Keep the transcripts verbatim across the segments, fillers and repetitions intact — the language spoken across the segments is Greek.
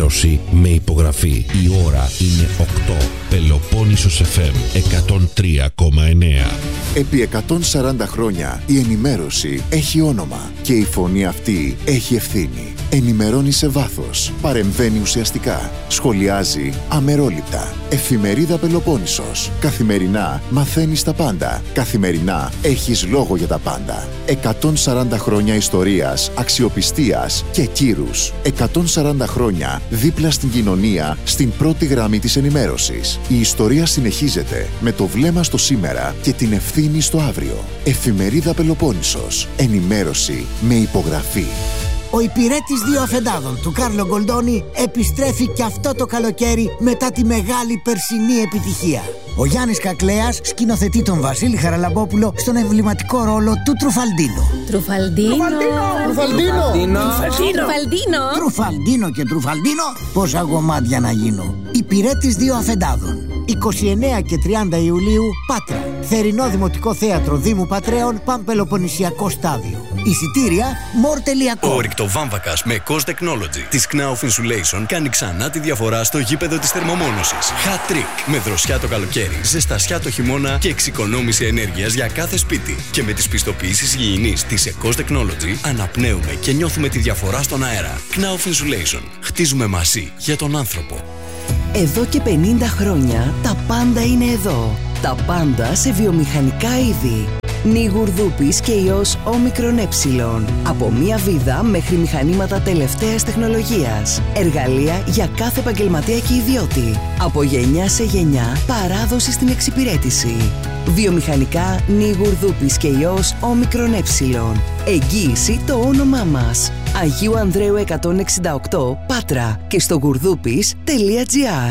ενημέρωση με υπογραφή. Η ώρα είναι οκτώ. Πελοπόννησος εφ εμ εκατόν τρία κόμμα εννέα. Επί εκατόν σαράντα χρόνια η ενημέρωση έχει όνομα και η φωνή αυτή έχει ευθύνη. Ενημερώνει σε βάθος, παρεμβαίνει ουσιαστικά, σχολιάζει αμερόληπτα. Εφημερίδα Πελοπόννησος. Καθημερινά μαθαίνεις τα πάντα. Καθημερινά έχεις λόγο για τα πάντα. εκατόν σαράντα χρόνια ιστορίας, αξιοπιστίας και κύρους. εκατόν σαράντα χρόνια δίπλα στην κοινωνία, στην πρώτη γραμμή της ενημέρωσης. Η ιστορία συνεχίζεται με το βλέμμα στο σήμερα και την ευθύνη στο αύριο. Εφημερίδα Πελοπόννησος. Ενημέρωση με υπογραφή. Ο υπηρέτης δύο αφεντάδων του Κάρλο Γκολντόνι επιστρέφει και αυτό το καλοκαίρι μετά τη μεγάλη περσινή επιτυχία. Ο Γιάννης Κακλέας σκηνοθετεί τον Βασίλη Χαραλαμπόπουλο στον εμβληματικό ρόλο του Τρουφαλντίνο. Τρουφαλντίνο! Τρουφαλντίνο! Τρουφαλντίνο! Τρουφαλντίνο και Τρουφαλντίνο, πόσα γομάτια να γίνω. Υπηρέτης δύο αφεντάδων. είκοσι εννέα και τριάντα Ιουλίου, Πάτρα. Θερινό Δημοτικό Θέατρο Δήμου Πατρέων, Παμπελοποννησιακό Στάδιο. Εισιτήρια μορ τελεία κομ. Ο ρηκτοβάμβακας με Cos Technology της Knauf Insulation κάνει ξανά τη διαφορά στο γήπεδο της θερμομόνωσης. Hat trick με δροσιά το καλοκαίρι, ζεστασιά το χειμώνα και εξοικονόμηση ενέργειας για κάθε σπίτι. Και με τις πιστοποιήσεις υγιεινής της Cos Technology αναπνέουμε και νιώθουμε τη διαφορά στον αέρα. Knauf Insulation. Χτίζουμε μαζί για τον άνθρωπο. Εδώ και πενήντα χρόνια τα πάντα είναι εδώ. Τα πάντα σε βιομηχανικά είδη. Νιγουρδούπης και ιός όμικρον ε. Από μία βίδα μέχρι μηχανήματα τελευταίας τεχνολογίας. Εργαλεία για κάθε επαγγελματία και ιδιώτη. Από γενιά σε γενιά παράδοση στην εξυπηρέτηση. Βιομηχανικά Νιγουρδούπης και ιός όμικρον ε. Εγγύηση το όνομά μας. Αγίου Ανδρέου εκατόν εξήντα οκτώ, Πάτρα και στο γουρδούπης τελεία τζι άρ.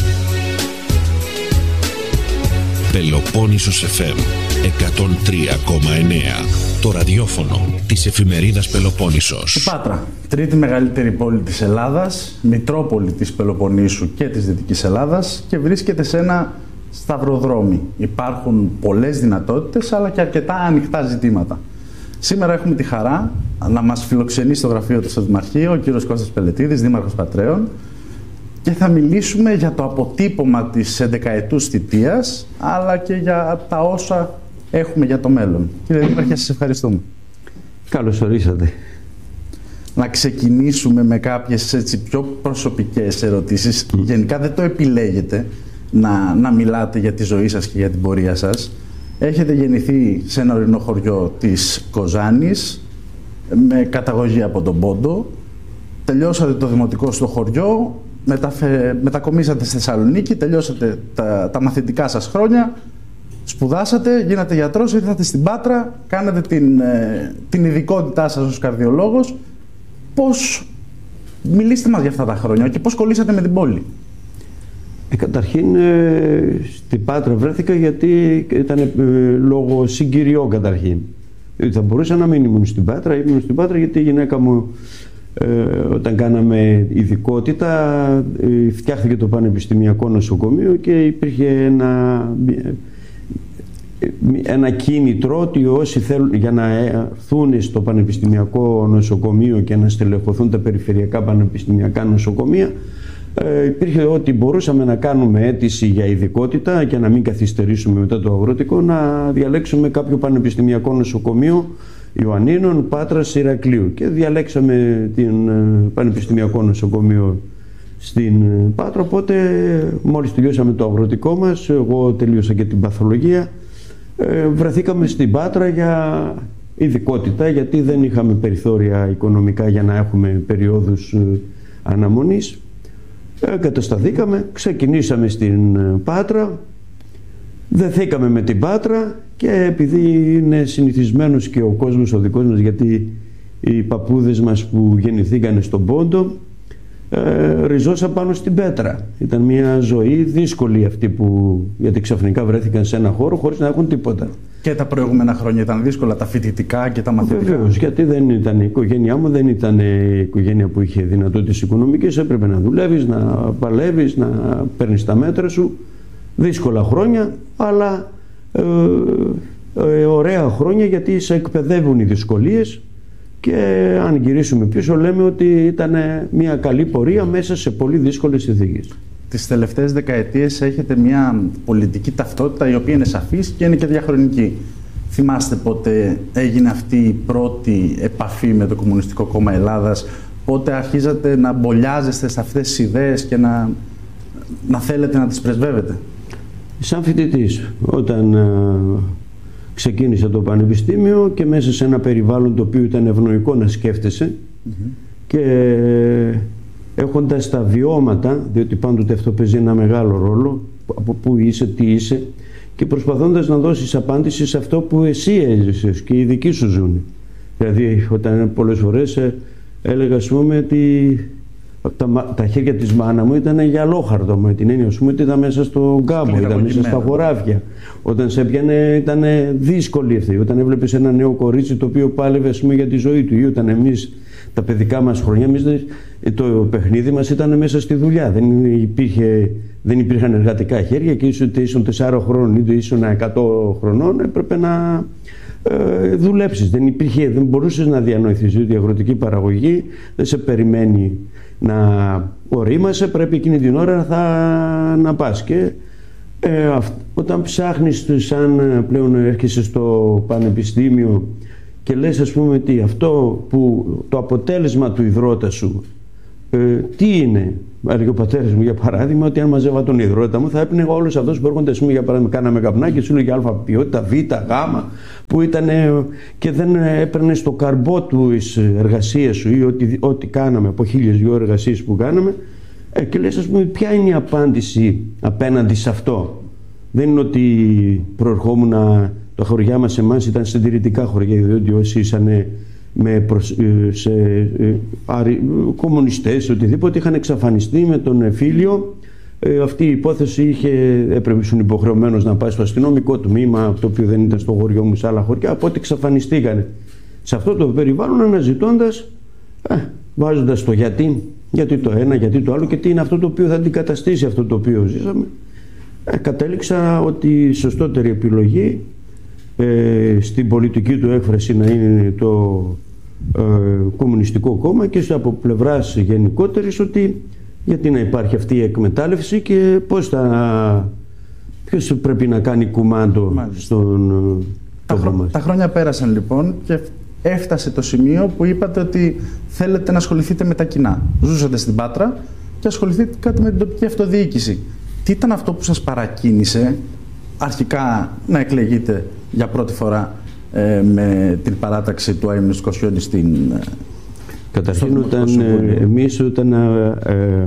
Πελοπόννησος εφ εμ εκατόν τρία κόμμα εννέα. Το ραδιόφωνο της εφημερίδας Πελοπόννησος. Η Πάτρα, τρίτη μεγαλύτερη πόλη της Ελλάδας, μητρόπολη της Πελοποννήσου και της Δυτικής Ελλάδας και βρίσκεται σε ένα σταυροδρόμι. Υπάρχουν πολλές δυνατότητες αλλά και αρκετά ανοιχτά ζητήματα. Σήμερα έχουμε τη χαρά να μας φιλοξενεί στο γραφείο του στο Δημαρχείο ο κύριος Κώστας Πελετίδης, Δήμαρχος Πατρέων, και θα μιλήσουμε για το αποτύπωμα της έντεκαετούς θητείας αλλά και για τα όσα έχουμε για το μέλλον. Κύριε Δήμαρχε, σας ευχαριστούμε. Καλώς ορίσατε. Να ξεκινήσουμε με κάποιες έτσι πιο προσωπικές ερωτήσεις. Mm. Γενικά δεν το επιλέγετε να, να μιλάτε για τη ζωή σας και για την πορεία σας. Έχετε γεννηθεί σε ένα ορεινό χωριό της Κοζάνης με καταγωγή από τον Πόντο. Τελειώσατε το δημοτικό στο χωριό, μεταφε... μετακομίσατε στη Θεσσαλονίκη, τελειώσατε τα, τα μαθητικά σας χρόνια, σπουδάσατε, γίνατε γιατρός, ήρθατε στην Πάτρα, κάνατε την, ε, την ειδικότητά σας ως καρδιολόγος. Πώς, μιλήστε μας για αυτά τα χρόνια και πώς κολλήσατε με την πόλη? Ε, καταρχήν ε, στην Πάτρα βρέθηκα γιατί ήταν ε, λόγω συγκυριών καταρχήν. Ε, θα μπορούσα να μην ήμουν στην Πάτρα, ήμουν στην Πάτρα γιατί η γυναίκα μου ε, όταν κάναμε ειδικότητα ε, φτιάχθηκε το Πανεπιστημιακό Νοσοκομείο και υπήρχε ένα, ένα κίνητρο ότι όσοι θέλουν για να έρθουν στο Πανεπιστημιακό Νοσοκομείο και να στελεχωθούν τα περιφερειακά πανεπιστημιακά νοσοκομεία, Ε, υπήρχε ότι μπορούσαμε να κάνουμε αίτηση για ειδικότητα και να μην καθυστερήσουμε μετά το αγροτικό, να διαλέξουμε κάποιο πανεπιστημιακό νοσοκομείο Ιωαννίνων, Πάτρας, Ηρακλείου, και διαλέξαμε την ε, πανεπιστημιακό νοσοκομείο στην ε, Πάτρα. Οπότε μόλις τελειώσαμε το αγροτικό μας, εγώ τελείωσα και την παθολογία, ε, βρεθήκαμε στην Πάτρα για ειδικότητα, γιατί δεν είχαμε περιθώρια οικονομικά για να έχουμε περιόδους ε, αναμονής. Κατασταθήκαμε, ξεκινήσαμε στην Πάτρα, δεθήκαμε με την Πάτρα και επειδή είναι συνηθισμένος και ο κόσμος ο δικός μας, γιατί οι παππούδες μας που γεννηθήκανε στον Πόντο ε, ριζώσαν πάνω στην πέτρα. Ήταν μια ζωή δύσκολη αυτή, που, γιατί ξαφνικά βρέθηκαν σε ένα χώρο χωρίς να έχουν τίποτα. Και τα προηγούμενα χρόνια ήταν δύσκολα, τα φοιτητικά και τα μαθητικά? Βεβαίως, γιατί δεν ήταν η οικογένειά μου, δεν ήταν η οικογένεια που είχε δυνατότητες οικονομικές. Έπρεπε να δουλεύεις, να παλεύεις, να παίρνεις τα μέτρα σου. Δύσκολα χρόνια, αλλά ε, ε, ωραία χρόνια, γιατί σε εκπαιδεύουν οι δυσκολίες και αν γυρίσουμε πίσω λέμε ότι ήταν μια καλή πορεία μέσα σε πολύ δύσκολες συνθήκες. Τις τελευταίες δεκαετίες έχετε μια πολιτική ταυτότητα η οποία είναι σαφής και είναι και διαχρονική. Θυμάστε πότε έγινε αυτή η πρώτη επαφή με το Κομμουνιστικό Κόμμα Ελλάδας, πότε αρχίζατε να μπολιάζεστε σε αυτές τις ιδέες και να, να θέλετε να τις πρεσβεύετε? Σαν φοιτητής, όταν α, ξεκίνησα το πανεπιστήμιο και μέσα σε ένα περιβάλλον το οποίο ήταν ευνοϊκό να σκέφτεσαι mm-hmm. και έχοντας τα βιώματα, διότι πάντοτε αυτό παίζει ένα μεγάλο ρόλο, από πού είσαι, τι είσαι, και προσπαθώντας να δώσεις απάντηση σε αυτό που εσύ έζησες και οι δικοί σου ζουν. Δηλαδή, όταν πολλές φορές ε, έλεγα, ας πούμε, ότι τα, τα χέρια της μάνα μου ήταν γυαλόχαρτο, με την έννοια, ας πούμε, ότι ήταν μέσα στο γκάμπο, ήταν μέσα στα χωράφια. Όταν σε έπιανε ήταν δύσκολη αυτή. Όταν έβλεπες ένα νέο κορίτσι το οποίο πάλευε, ας πούμε, για τη ζωή του, ή όταν εμείς τα παιδικά μας χρόνια, εμείς, το παιχνίδι μας ήταν μέσα στη δουλειά. Δεν, υπήρχε, δεν υπήρχαν εργατικά χέρια και είτε ήσουν τεσσάρων χρόνων είτε ήσουν εκατό χρονών, έπρεπε να ε, δουλέψεις. Δεν, υπήρχε, δεν μπορούσες να διανοηθείς ότι η αγροτική παραγωγή δεν σε περιμένει να ορίμασε, πρέπει εκείνη την ώρα θα, να πας. Και ε, αυ, όταν ψάχνεις, σαν πλέον έρχεσαι στο πανεπιστήμιο και λες, ας πούμε, ότι αυτό που το αποτέλεσμα του ιδρώτα σου ε, τι είναι. Έλεγε ο πατέρας μου, για παράδειγμα, ότι αν μαζεύα τον ιδρώτα μου θα έπαιρνε όλους αυτούς που έρχονται, ας πούμε, για παράδειγμα, κάναμε καπνάκι και σου λέγε α ποιότητα, β, γ, που ήταν και δεν έπαιρνε στο καρμπό του της εργασίας σου ή ό,τι, ό,τι κάναμε από χίλιες δυο εργασίες που κάναμε. Ε, και λες, ας πούμε, ποια είναι η απάντηση απέναντι σε αυτό. Δεν είναι ότι προερχόμουν, τα χωριά μας εμάς ήταν συντηρητικά χωριά, διότι όσοι ήσαν με προσ, σε, ε, άρι, κομμουνιστές, οτιδήποτε, είχαν εξαφανιστεί με τον εμφύλιο. Ε, αυτή η υπόθεση είχε, έπρεπε ήσουν υποχρεωμένος να πάει στο αστυνομικό τμήμα, το οποίο δεν ήταν στο χωριό μου, σε άλλα χωριά, οπότε εξαφανιστήκανε. Σε αυτό το περιβάλλον, αναζητώντας, ε, βάζοντας το γιατί, γιατί το ένα, γιατί το άλλο και τι είναι αυτό το οποίο θα αντικαταστήσει αυτό το οποίο ζήσαμε, ε, κατέληξα ότι η σωστότερη επιλογή Ε, στην πολιτική του έκφραση να είναι το ε, Κομμουνιστικό Κόμμα και από πλευράς γενικότερης ότι γιατί να υπάρχει αυτή η εκμετάλλευση και πώς θα, ποιος πρέπει να κάνει κουμάντο στον τα, χρό, τα χρόνια πέρασαν λοιπόν και έφτασε το σημείο που είπατε ότι θέλετε να ασχοληθείτε με τα κοινά. Ζούσατε στην Πάτρα και ασχοληθήκατε με την τοπική αυτοδιοίκηση. Τι ήταν αυτό που σας παρακίνησε αρχικά να εκλεγείτε για πρώτη φορά ε, με την παράταξη του Άιμνης Κοσιόνη στην... Καταρχήν, όταν ε, εμείς όταν ε,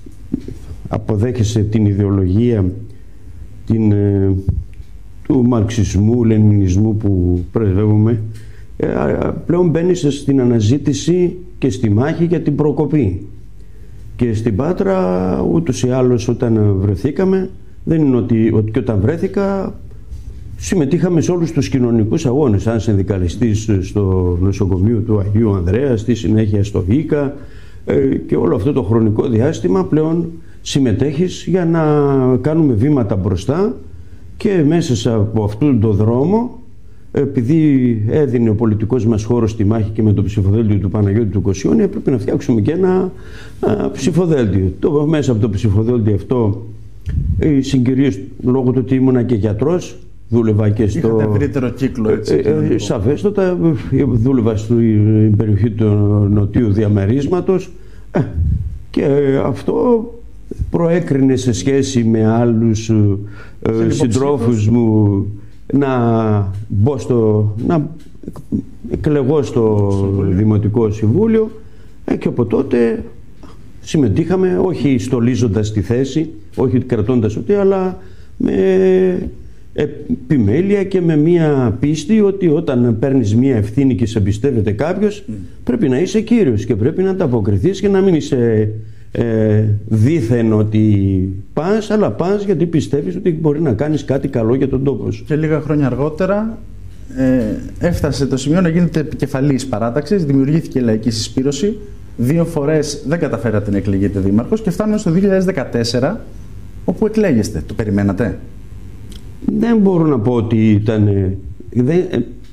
αποδέχεσαι την ιδεολογία την, ε, του μαρξισμού, λενινισμού που πρεσβεύουμε, ε, πλέον μπαίνεις στην αναζήτηση και στη μάχη για την προκοπή. Και στην Πάτρα ούτως ή άλλως όταν βρεθήκαμε, δεν είναι ότι, ότι και όταν βρέθηκα συμμετείχαμε σε όλους τους κοινωνικούς αγώνες, σαν συνδικαλιστής στο νοσοκομείο του Αγίου Ανδρέα, στη συνέχεια στο ΙΚΑ, ε, και όλο αυτό το χρονικό διάστημα πλέον συμμετέχεις για να κάνουμε βήματα μπροστά και μέσα από αυτόν τον δρόμο, επειδή έδινε ο πολιτικός μας χώρος στη μάχη και με το ψηφοδέλτιο του Παναγιώτη του Κοσιόνη, έπρεπε να φτιάξουμε και ένα α, ψηφοδέλτιο. Το, μέσα από το ψηφοδέλτιο αυτό, οι συγκυρίες, λόγω του ότι ήμουνα και γιατρός, δούλευα και στο... Είχατε ευρύτερο κύκλο, έτσι. Ε, ε, σαφέστατα, δούλευα στην περιοχή του νοτίου διαμερίσματος ε, και αυτό προέκρινε σε σχέση με άλλους ε, συντρόφους μου να μπω στο... να εκλεγώ στο Συμβούλιο. Δημοτικό Συμβούλιο ε, και από τότε συμμετείχαμε, όχι στολίζοντας τη θέση, όχι κρατώντας ούτε, αλλά με επιμέλεια και με μία πίστη ότι όταν παίρνεις μία ευθύνη και σε εμπιστεύεται κάποιος, mm. πρέπει να είσαι κύριος και πρέπει να ανταποκριθείς και να μην είσαι ε, δήθεν ότι πας, αλλά πας γιατί πιστεύεις ότι μπορεί να κάνεις κάτι καλό για τον τόπο σου. Και λίγα χρόνια αργότερα ε, έφτασε το σημείο να γίνετε επικεφαλής παράταξης, δημιουργήθηκε η Λαϊκή Συσπήρωση, δύο φορές δεν καταφέρατε να εκλεγείτε δήμαρχος και φτάνουμε στο δύο χιλιάδες δεκατέσσερα όπου εκλέγεστε. Το περιμένατε? Δεν μπορώ να πω ότι ήταν... Δεν,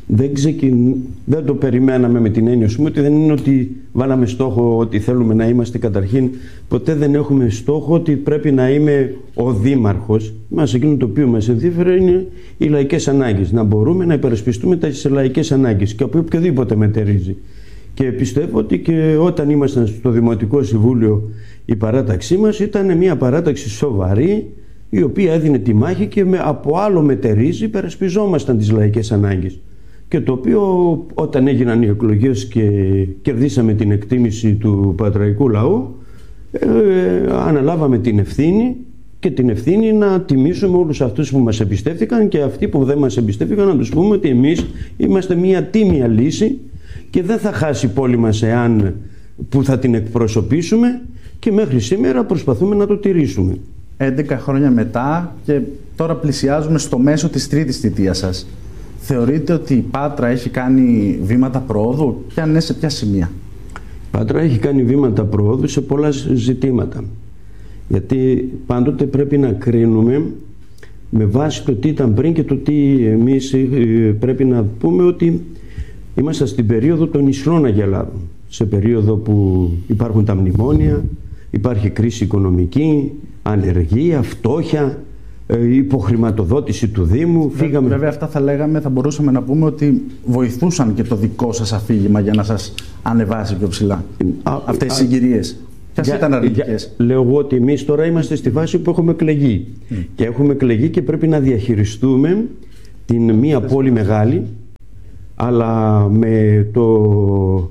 δεν, ξεκιν... δεν το περιμέναμε με την έννοια ότι δεν είναι ότι βάλαμε στόχο ότι θέλουμε να είμαστε καταρχήν. Ποτέ δεν έχουμε στόχο ότι πρέπει να είμαι ο δήμαρχος. Μας εκείνο το οποίο μας ενδιαφέρει είναι οι λαϊκές ανάγκες. Να μπορούμε να υπερασπιστούμε τις λαϊκές ανάγκες και από οποιοδήποτε μετερίζει. Και πιστεύω ότι και όταν ήμασταν στο Δημοτικό Συμβούλιο η παράταξή μας ήταν μια παράταξη σοβαρή, η οποία έδινε τη μάχη και με, από άλλο μετερίζει υπερασπιζόμασταν τις λαϊκές ανάγκες. Και το οποίο όταν έγιναν οι εκλογές και κερδίσαμε την εκτίμηση του πατραϊκού λαού, ε, αναλάβαμε την ευθύνη και την ευθύνη να τιμήσουμε όλους αυτούς που μας εμπιστεύτηκαν και αυτοί που δεν μας εμπιστεύτηκαν να τους πούμε ότι εμείς είμαστε μια τίμια λύση και δεν θα χάσει η πόλη μας εάν που θα την εκπροσωπήσουμε και μέχρι σήμερα προσπαθούμε να το τηρήσουμε. έντεκα χρόνια μετά και τώρα πλησιάζουμε στο μέσο της τρίτης θητείας σας. Θεωρείτε ότι η Πάτρα έχει κάνει βήματα προόδου και αν ναι, σε ποια σημεία? Η Πάτρα έχει κάνει βήματα προόδου σε πολλά ζητήματα. Γιατί πάντοτε πρέπει να κρίνουμε με βάση το τι ήταν πριν και το τι εμείς πρέπει να πούμε ότι είμαστε στην περίοδο των ισλών αγελάδων. Σε περίοδο που υπάρχουν τα μνημόνια, υπάρχει κρίση οικονομική, ανεργία, φτώχεια, υποχρηματοδότηση του Δήμου. Φύγαμε. Βέβαια αυτά θα λέγαμε, θα μπορούσαμε να πούμε ότι βοηθούσαν και το δικό σας αφήγημα για να σας ανεβάσει πιο ψηλά. Α, αυτές οι συγκυρίες. Ποιες ήταν αρνητικές? Λέω εγώ ότι εμείς τώρα είμαστε στη φάση που έχουμε εκλεγεί. Mm. Και έχουμε εκλεγεί και πρέπει να διαχειριστούμε την μία πόλη μεγάλη, αλλά με το...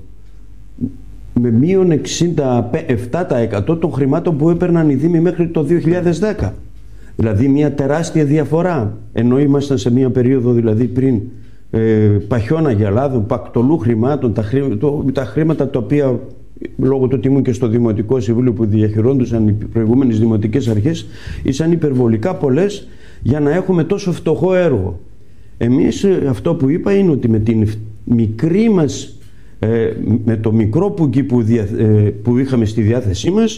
με μείον εξήντα επτά τοις εκατό των χρημάτων που έπαιρναν οι Δήμοι μέχρι το δύο χιλιάδες δέκα. Δηλαδή μια τεράστια διαφορά. Ενώ ήμασταν σε μια περίοδο δηλαδή πριν ε, παχιών αγελάδων, πακτολού χρημάτων, τα, χρή, το, τα χρήματα τα οποία λόγω του ότι ήμουν και στο Δημοτικό Συμβούλιο που διαχειρόντουσαν οι προηγούμενες δημοτικές αρχές ήσαν υπερβολικά πολλές για να έχουμε τόσο φτωχό έργο. Εμείς αυτό που είπα είναι ότι με την μικρή μας Ε, με το μικρό πουγγί που, δια, ε, που είχαμε στη διάθεσή μας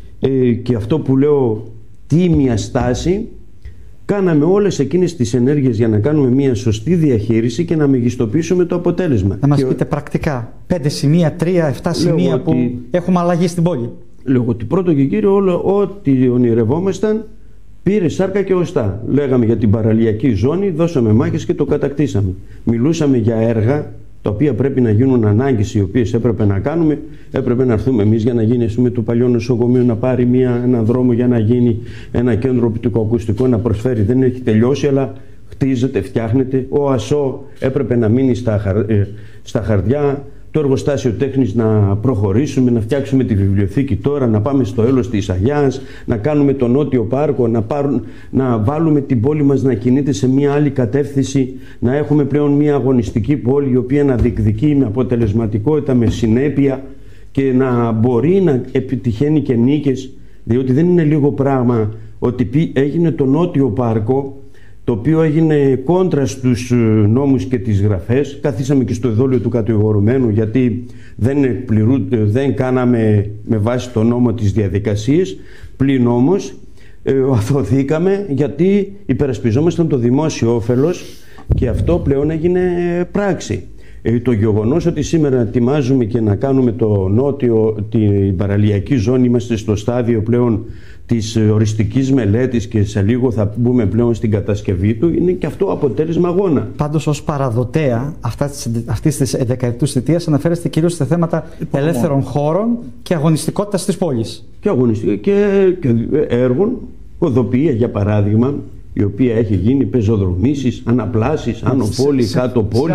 ε, και αυτό που λέω τίμια στάση, κάναμε όλες εκείνες τις ενέργειες για να κάνουμε μια σωστή διαχείριση και να μεγιστοποιήσουμε το αποτέλεσμα. Να μας και πείτε πρακτικά πέντε σημεία, τρία, εφτά σημεία που ότι, έχουμε αλλαγή στην πόλη. Λέω ότι πρώτο και κύριο όλο ό,τι ονειρευόμασταν πήρε σάρκα και οστά. Λέγαμε για την παραλιακή ζώνη, δώσαμε μάχες και το κατακτήσαμε. Μιλούσαμε για έργα τα οποία πρέπει να γίνουν ανάγκες, οι οποίες έπρεπε να κάνουμε. Έπρεπε να έρθουμε εμείς για να γίνει πούμε, το παλιό νοσοκομείο να πάρει μια, ένα δρόμο για να γίνει ένα κέντρο οπτικοακουστικό να προσφέρει. Δεν έχει τελειώσει, αλλά χτίζεται, φτιάχνεται. Ο ΑΣΟ έπρεπε να μείνει στα, χαρ, ε, στα χαρτιά. Το εργοστάσιο τέχνης να προχωρήσουμε, να φτιάξουμε τη βιβλιοθήκη τώρα, να πάμε στο έλος της Αγιάς, να κάνουμε το νότιο πάρκο, να, πάρουν, να βάλουμε την πόλη μας να κινείται σε μια άλλη κατεύθυνση, να έχουμε πλέον μια αγωνιστική πόλη η οποία να διεκδικεί με αποτελεσματικότητα, με συνέπεια και να μπορεί να επιτυχαίνει και νίκες, διότι δεν είναι λίγο πράγμα ότι έγινε το νότιο πάρκο, το οποίο έγινε κόντρα στους νόμους και τις γραφές. Καθίσαμε και στο εδόλιο του κατηγορουμένου γιατί δεν, εκπληρού, δεν κάναμε με βάση το νόμο τις διαδικασίες. Πλην όμως ε, αθωθήκαμε γιατί υπερασπιζόμασταν το δημόσιο όφελος και αυτό πλέον έγινε πράξη. Ε, το γεγονός ότι σήμερα ετοιμάζουμε και να κάνουμε το νότιο, την παραλιακή ζώνη, είμαστε στο στάδιο πλέον της οριστικής μελέτης και σε λίγο θα μπούμε πλέον στην κατασκευή του, είναι και αυτό αποτέλεσμα αγώνα. Πάντως ως παραδοτέα αυτής της δεκαετούς θητείας αναφέρεστε κυρίως σε θέματα ελεύθερων χώρων και αγωνιστικότητας της πόλης. Και αγωνιστικά και, και έργων, οδοποιία για παράδειγμα, η οποία έχει γίνει πεζοδρομήσεις, αναπλάσεις, άνω πόλη, κάτω πόλη,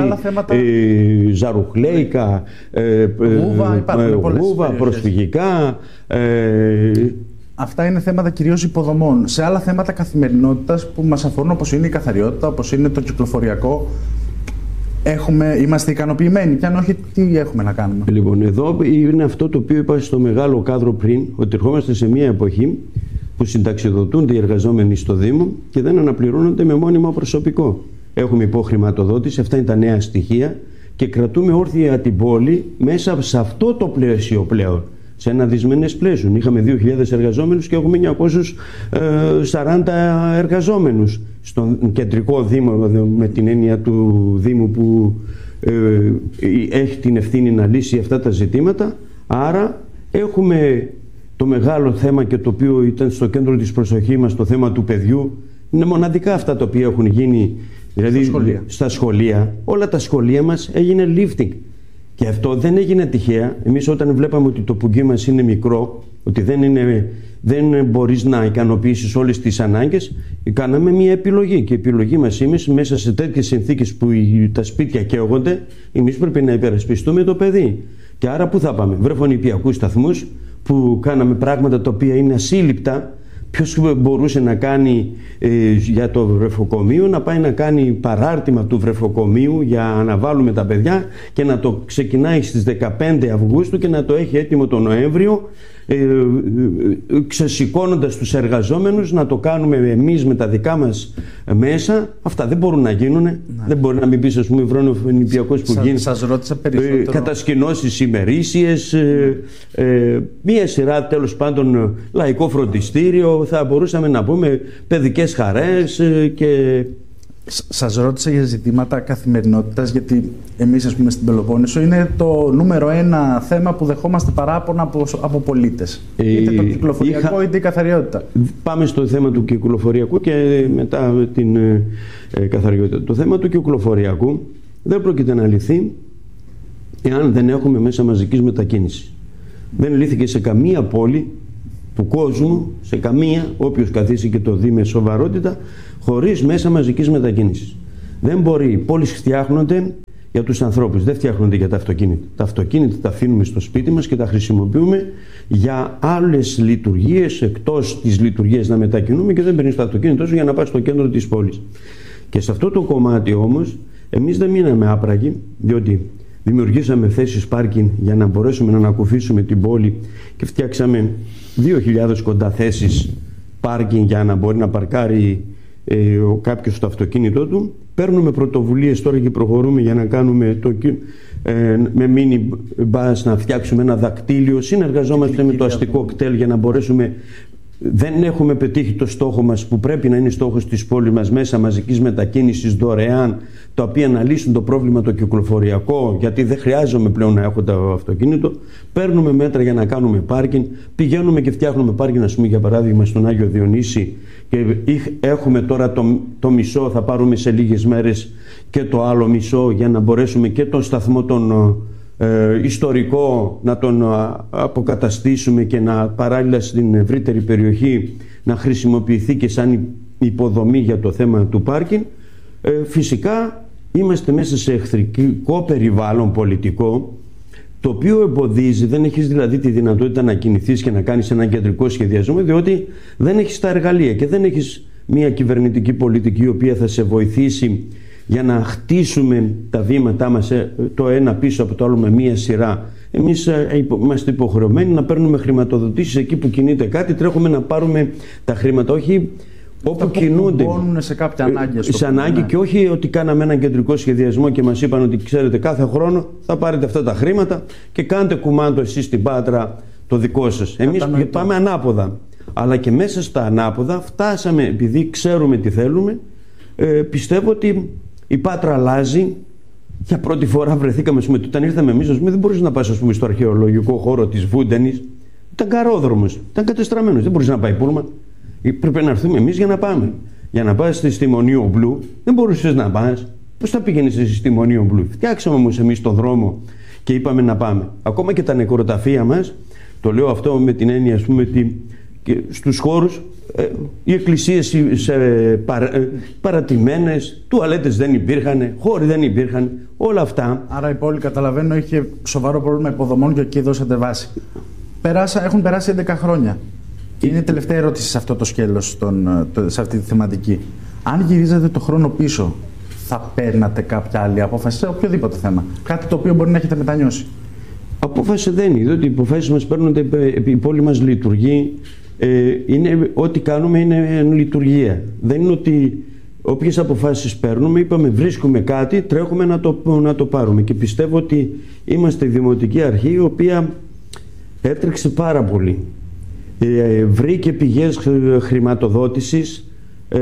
ε, ζαρουχλέικα, ε, γούβα, ε, προσφυγικά. Ε, Αυτά είναι θέματα κυρίως υποδομών. Σε άλλα θέματα καθημερινότητας που μας αφορούν, όπως είναι η καθαριότητα, όπως είναι το κυκλοφοριακό, έχουμε, είμαστε ικανοποιημένοι. Και αν όχι, τι έχουμε να κάνουμε? Λοιπόν, εδώ είναι αυτό το οποίο είπα στο μεγάλο κάδρο πριν, ότι ερχόμαστε σε μια εποχή που συνταξιοδοτούνται οι εργαζόμενοι στο Δήμο και δεν αναπληρώνονται με μόνιμο προσωπικό. Έχουμε υποχρηματοδότηση, αυτά είναι τα νέα στοιχεία και κρατούμε όρθια την πόλη μέσα σε αυτό το πλαίσιο πλέον. σε ένα δυσμενές πλαίσιο. Είχαμε δύο χιλιάδες εργαζόμενους και έχουμε εννιακόσιους σαράντα εργαζόμενους στον κεντρικό Δήμο, με την έννοια του Δήμου που ε, έχει την ευθύνη να λύσει αυτά τα ζητήματα. Άρα έχουμε το μεγάλο θέμα, και το οποίο ήταν στο κέντρο της προσοχής μας, το θέμα του παιδιού. Είναι μοναδικά αυτά τα οποία έχουν γίνει, δηλαδή στα σχολεία. στα σχολεία. Όλα τα σχολεία μας έγινε lifting. Και αυτό δεν έγινε τυχαία. Εμείς όταν βλέπαμε ότι το πουγγί μας είναι μικρό, ότι δεν, είναι, δεν μπορείς να ικανοποιήσεις όλες τις ανάγκες, κάναμε μια επιλογή. Και η επιλογή μας είναι, μέσα σε τέτοιες συνθήκες που τα σπίτια καίγονται, εμείς πρέπει να υπερασπιστούμε το παιδί. Και άρα πού θα πάμε? Βρεφονιπιακούς σταθμούς, που κάναμε πράγματα τα οποία είναι ασύλληπτα. Ποιος μπορούσε να κάνει ε, για το βρεφοκομείο, να πάει να κάνει παράρτημα του βρεφοκομείου για να βάλουμε τα παιδιά και να το ξεκινάει στις δεκαπέντε Αυγούστου και να το έχει έτοιμο τον Νοέμβριο, ε, ε, ξεσηκώνοντας τους εργαζόμενους, να το κάνουμε εμείς με τα δικά μας μέσα. Αυτά δεν μπορούν να γίνουν. Ναι. Δεν μπορεί να μην πεις, ας πούμε, βρεφονιπιακός που γίνει. Σας ρώτησα περισσότερο. Ε, κατασκηνώσεις ημερήσιες, ε, ε, μία σειρά τέλος πάντων, λαϊκό φροντιστήριο, θα μπορούσαμε να πούμε παιδικές χαρές ε, και... Σας ρώτησα για ζητήματα καθημερινότητας, γιατί εμείς, ας πούμε, στην Πελοπόννησο είναι το νούμερο ένα θέμα που δεχόμαστε παράπονα από, από πολίτες. Ε, είτε το κυκλοφοριακό είχα... είτε η καθαριότητα. Πάμε στο θέμα του κυκλοφοριακού και μετά την ε, καθαριότητα. Το θέμα του κυκλοφοριακού δεν πρόκειται να λυθεί εάν δεν έχουμε μέσα μαζικής μετακίνησης. Δεν λύθηκε σε καμία πόλη του κόσμου, σε καμία, όποιος καθίσει και το δει με σοβαρότητα, χωρίς μέσα μαζικής μετακίνησης. Δεν μπορεί. Οι πόλεις φτιάχνονται για τους ανθρώπους, δεν φτιάχνονται για τα αυτοκίνητα. Τα αυτοκίνητα τα αφήνουμε στο σπίτι μας και τα χρησιμοποιούμε για άλλες λειτουργίες, εκτός της λειτουργίας να μετακινούμε, και δεν παίρνεις το αυτοκίνητό σου για να πας στο κέντρο της πόλης. Και σε αυτό το κομμάτι όμως, εμείς δεν μείναμε άπραγοι, διότι δημιουργήσαμε θέσεις πάρκινγκ για να μπορέσουμε να ανακουφίσουμε την πόλη και φτιάξαμε δύο χιλιάδες κοντά θέσεις πάρκινγκ για να μπορεί να παρκάρει ε, ο κάποιος το αυτοκίνητό του. Παίρνουμε πρωτοβουλίες τώρα και προχωρούμε για να κάνουμε το, ε, με μίνι μπας να φτιάξουμε ένα δακτύλιο. Συνεργαζόμαστε με το αστικό κτέλ για να μπορέσουμε. Δεν έχουμε πετύχει το στόχο μας που πρέπει να είναι στόχος της πόλης μας, μέσα μαζικής μετακίνησης δωρεάν, τα οποία να λύσουν το πρόβλημα το κυκλοφοριακό, γιατί δεν χρειάζομαι πλέον να έχω το αυτοκίνητο. Παίρνουμε μέτρα για να κάνουμε πάρκινγκ, πηγαίνουμε και φτιάχνουμε πάρκινγκ, ας πούμε, για παράδειγμα στον Άγιο Διονύση, και έχουμε τώρα το, το μισό, θα πάρουμε σε λίγες μέρες και το άλλο μισό, για να μπορέσουμε και τον σταθμό των Ε, ιστορικό να τον α, αποκαταστήσουμε και να παράλληλα στην ευρύτερη περιοχή να χρησιμοποιηθεί και σαν υποδομή για το θέμα του πάρκινγκ. Ε, φυσικά είμαστε μέσα σε εχθρικό περιβάλλον πολιτικό, το οποίο εμποδίζει, δεν έχεις δηλαδή τη δυνατότητα να κινηθείς και να κάνεις έναν κεντρικό σχεδιασμό, διότι δεν έχεις τα εργαλεία και δεν έχεις μια κυβερνητική πολιτική η οποία θα σε βοηθήσει για να χτίσουμε τα βήματά μας το ένα πίσω από το άλλο με μία σειρά. Εμείς είμαστε υποχρεωμένοι να παίρνουμε χρηματοδοτήσεις εκεί που κινείται κάτι, τρέχουμε να πάρουμε τα χρήματα, όχι όπου κινούνται. Σε κάποια ανάγκη. Σε ανάγκη, και όχι ότι κάναμε έναν κεντρικό σχεδιασμό και μας είπαν ότι ξέρετε κάθε χρόνο θα πάρετε αυτά τα χρήματα και κάντε κουμάντο εσείς στην Πάτρα το δικό σας. Εμείς πάμε ανάποδα. Αλλά και μέσα στα ανάποδα φτάσαμε, επειδή ξέρουμε τι θέλουμε, ε, πιστεύω ότι η Πάτρα αλλάζει. Για πρώτη φορά βρεθήκαμε, πούμε, όταν ήρθαμε εμείς, δεν μπορείς να πας, ας πούμε, στο αρχαιολογικό χώρο της Βούντενης. Ήταν καρόδρομος, ήταν κατεστραμμένος, δεν μπορείς να πάει πούλμαν. Πρέπει να έρθουμε εμείς για να πάμε. Για να πας στη Μονίο Μπλου, δεν μπορούσες να πας. Πώς θα πήγαινες εσύ στη Μονίο Μπλου? Φτιάξαμε όμως εμείς τον δρόμο και είπαμε να πάμε. Ακόμα και τα νεκροταφεία μας, το λέω αυτό με την έννοια, ας πούμε, ότι και στους χώρους ε, οι εκκλησίες σε παρα, ε, παρατημένες, τουαλέτες δεν υπήρχαν, χώροι δεν υπήρχαν, όλα αυτά. Άρα η πόλη, καταλαβαίνω, είχε σοβαρό πρόβλημα υποδομών και εκεί δώσατε βάση. Περάσα, έχουν περάσει έντεκα χρόνια. Και είναι η τελευταία ερώτηση σε αυτό το σκέλος, τον, το, σε αυτή τη θεματική. Αν γυρίζατε το χρόνο πίσω, θα παίρνατε κάποια άλλη απόφαση σε οποιοδήποτε θέμα? Κάτι το οποίο μπορεί να έχετε μετανιώσει? Απόφαση δεν είναι, διότι οι αποφάσεις μας παίρνονται, η πόλη μας λειτουργεί. Ε, είναι, ό,τι κάνουμε είναι λειτουργία. Δεν είναι ότι όποιες αποφάσεις παίρνουμε, είπαμε βρίσκουμε κάτι, τρέχουμε να το, να το πάρουμε. Και πιστεύω ότι είμαστε η δημοτική αρχή η οποία έτρεξε πάρα πολύ. Ε, βρήκε πηγές χρηματοδότησης ε,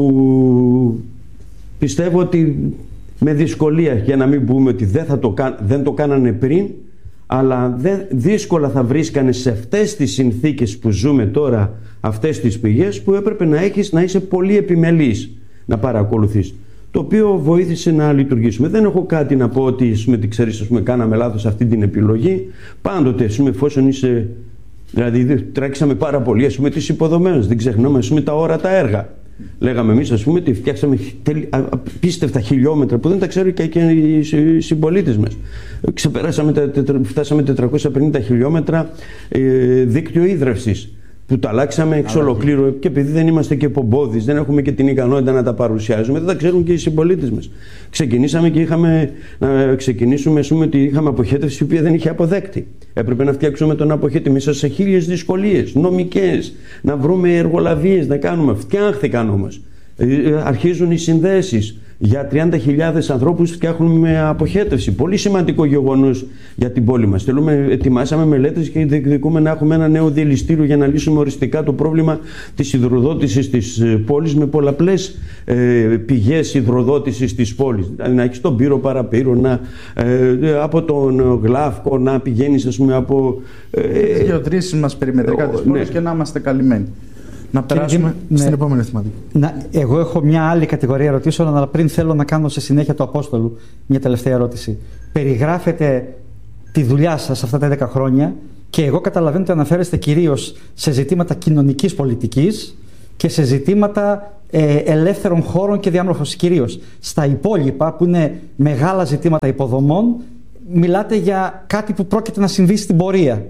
που πιστεύω ότι με δυσκολία, για να μην πούμε ότι δεν, θα το, δεν το κάνανε πριν, αλλά δεν, δύσκολα θα βρίσκανε σε αυτές τις συνθήκες που ζούμε τώρα, αυτές τις πηγές που έπρεπε να έχεις, να είσαι πολύ επιμελής να παρακολουθείς, το οποίο βοήθησε να λειτουργήσουμε. Δεν έχω κάτι να πω ότι με τι ξέρεις, πούμε, κάναμε λάθος αυτή την επιλογή. Πάντοτε, πούμε, εφόσον είσαι, δηλαδή τρέξαμε πάρα πολύ, ας πούμε, τις υποδομές, δεν ξεχνάμε, ας πούμε, τα όρατα έργα. Λέγαμε εμείς, ας πούμε, ότι φτιάξαμε απίστευτα χιλιόμετρα που δεν τα ξέρουν και οι συμπολίτες μας. Ξεπεράσαμε, φτάσαμε τετρακόσια πενήντα χιλιόμετρα ε, δίκτυο ίδρευσης, που τα αλλάξαμε εξ ολοκλήρου, και επειδή δεν είμαστε και πομπόδεις, δεν έχουμε και την ικανότητα να τα παρουσιάζουμε, δεν τα ξέρουν και οι συμπολίτες μας. Ξεκινήσαμε και είχαμε να ξεκινήσουμε, ας πούμε, ότι είχαμε αποχέτευση η οποία δεν είχε αποδέκτη. Έπρεπε να φτιάξουμε τον αποχέτη μέσα σε χίλιες δυσκολίες, νομικές, να βρούμε εργολαβίες, να κάνουμε. Φτιάχθηκαν όμως. Αρχίζουν οι συνδέσεις. Για τριάντα χιλιάδες ανθρώπους φτιάχνουμε αποχέτευση. Πολύ σημαντικό γεγονός για την πόλη μας. Θέλουμε, ετοιμάσαμε μελέτες και διεκδικούμε να έχουμε ένα νέο διελιστήριο για να λύσουμε οριστικά το πρόβλημα της υδροδότησης της πόλης με πολλαπλές ε, πηγές υδροδότησης της πόλης. Δηλαδή να έχεις τον Πύρο Παραπύρο, να, ε, από τον Γλάφκο, να πηγαίνεις, ας πούμε, από... Ε, τις γεωτρήσεις μας περιμετρικά της πόλης, ναι, και να είμαστε καλυμμένοι. Να περάσουμε ναι, στην επόμενη θεματική. Να, εγώ έχω μια άλλη κατηγορία ερωτήσεων, αλλά πριν θέλω να κάνω σε συνέχεια του Απόστολου μια τελευταία ερώτηση. Περιγράφετε τη δουλειά σας αυτά τα δέκα χρόνια και εγώ καταλαβαίνω ότι αναφέρεστε κυρίως σε ζητήματα κοινωνικής πολιτικής και σε ζητήματα ε, ελεύθερων χώρων και διάμορφωσης κυρίως. Στα υπόλοιπα, που είναι μεγάλα ζητήματα υποδομών, μιλάτε για κάτι που πρόκειται να συμβεί στην πορεία.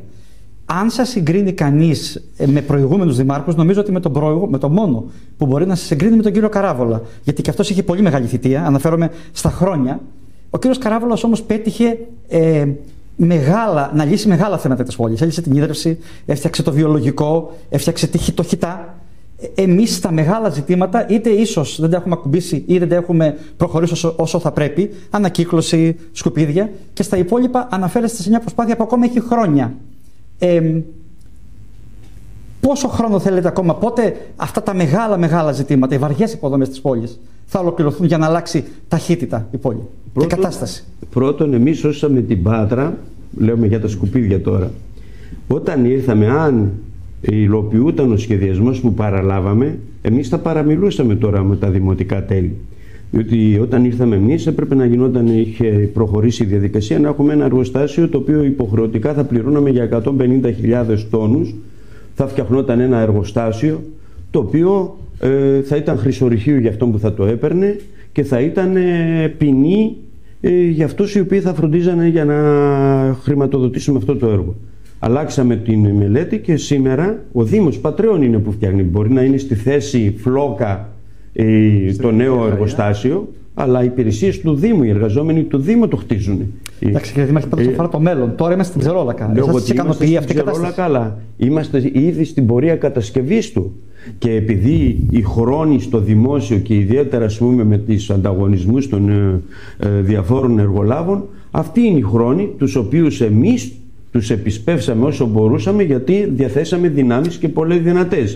Αν σας συγκρίνει κανείς με προηγούμενους δημάρχους, νομίζω ότι με τον, προηγου... με τον μόνο που μπορεί να σας συγκρίνει με τον κύριο Καράβολα. Γιατί και αυτός είχε πολύ μεγάλη θητεία, αναφέρομαι στα χρόνια. Ο κύριος Καράβολας όμως πέτυχε ε, μεγάλα, να λύσει μεγάλα θέματα της πόλης. Έλυσε την ίδρυυση, έφτιαξε το βιολογικό, έφτιαξε το χιτά. Εμείς στα μεγάλα ζητήματα, είτε ίσως δεν τα έχουμε ακουμπήσει ή δεν τα έχουμε προχωρήσει όσο, όσο θα πρέπει, ανακύκλωση, σκουπίδια, και στα υπόλοιπα αναφέρεστε σε μια προσπάθεια που ακόμα έχει χρόνια. Ε, πόσο χρόνο θέλετε ακόμα, πότε αυτά τα μεγάλα μεγάλα ζητήματα, οι βαριές υποδομές της πόλης θα ολοκληρωθούν για να αλλάξει ταχύτητα η πόλη, πρώτον, και κατάσταση? Πρώτον, εμείς σώσαμε την Πάτρα, λέμε για τα σκουπίδια τώρα. Όταν ήρθαμε, αν υλοποιούταν ο σχεδιασμός που παραλάβαμε, εμείς θα παραμιλούσαμε τώρα με τα δημοτικά τέλη. Διότι όταν ήρθαμε εμείς έπρεπε να γινόταν, είχε προχωρήσει η διαδικασία να έχουμε ένα εργοστάσιο το οποίο υποχρεωτικά θα πληρώναμε για εκατόν πενήντα χιλιάδες τόνους. Θα φτιαχνόταν ένα εργοστάσιο το οποίο ε, θα ήταν χρυσορυχείο για αυτόν που θα το έπαιρνε και θα ήταν ε, ποινή ε, για αυτούς οι οποίοι θα φροντίζανε για να χρηματοδοτήσουμε αυτό το έργο. Αλλάξαμε την μελέτη και σήμερα ο Δήμος Πατρέων είναι που φτιάχνει. Μπορεί να είναι στη θέση Φλόκα το νέο εργοστάσιο, αλλά οι υπηρεσίες του Δήμου, οι εργαζόμενοι του Δήμου το χτίζουν. Εντάξει, κύριε Δήμαρχε, πάντως αφορά το μέλλον. Τώρα είμαστε στην Ξερόλακα. Εσάς σας ικανοποιεί αυτή η κατάσταση? Αλλά είμαστε ήδη στην πορεία κατασκευής του. Και επειδή οι χρόνοι στο δημόσιο και ιδιαίτερα, ας πούμε, με τις ανταγωνισμούς των ε, ε, διαφόρων εργολάβων, αυτοί είναι οι χρόνοι τους οποίους εμείς τους επισπεύσαμε όσο μπορούσαμε, γιατί διαθέσαμε δυνάμεις και πολλές δυνατές.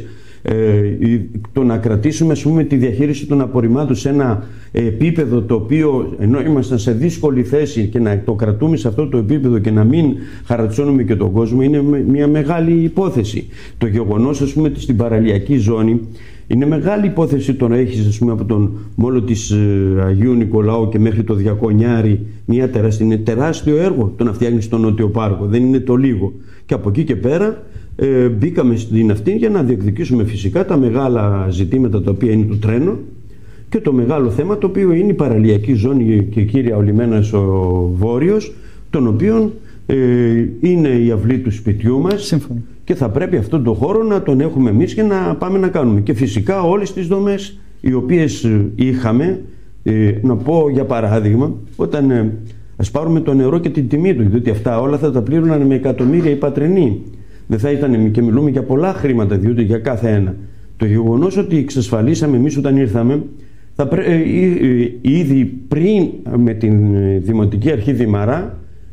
Ε, το να κρατήσουμε, ας πούμε, τη διαχείριση των απορριμμάτων σε ένα επίπεδο το οποίο, ενώ ήμασταν σε δύσκολη θέση, και να το κρατούμε σε αυτό το επίπεδο και να μην χαρατσώνουμε και τον κόσμο, είναι μια μεγάλη υπόθεση. Το γεγονός, ας πούμε, ότι στην παραλιακή ζώνη είναι μεγάλη υπόθεση το να έχεις, ας πούμε, από τον μόλο της ε, Αγίου Νικολάου και μέχρι το Διακονιάρη μια τεράστια, είναι τεράστιο έργο το να φτιάχνεις τον Νότιο Πάρκο, δεν είναι το λίγο. Και από εκεί και πέρα Ε, μπήκαμε στην αυτή για να διεκδικήσουμε φυσικά τα μεγάλα ζητήματα τα οποία είναι το τρένο και το μεγάλο θέμα το οποίο είναι η παραλιακή ζώνη και κύρια ο λιμένας ο Βόρειος, τον οποίον ε, είναι η αυλή του σπιτιού μας. Σύμφωνα. Και θα πρέπει αυτόν τον χώρο να τον έχουμε εμείς και να πάμε να κάνουμε. Και φυσικά όλες τις δομές οι οποίες είχαμε, ε, να πω για παράδειγμα, όταν ε, ας πάρουμε το νερό και την τιμή του, διότι αυτά όλα θα τα πλήρωναν με εκατομμύρια οι πατρενοί. Δεν θα ήταν, και μιλούμε για πολλά χρήματα, διότι για κάθε ένα. Το γεγονός ότι εξασφαλίσαμε εμείς όταν ήρθαμε, θα πρέ, ε, ε, ήδη πριν με την Δημοτική Αρχή Δημαρά,